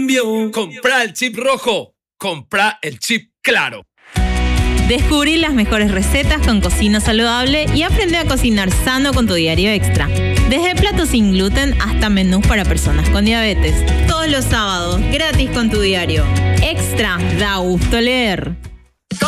cambió. Compra el chip rojo. Compra el chip claro. Descubrí las mejores recetas con cocina saludable y aprende a cocinar sano con tu diario Extra. Desde platos sin gluten hasta menús para personas con diabetes. Todos los sábados, gratis con tu diario. Extra, da gusto leer.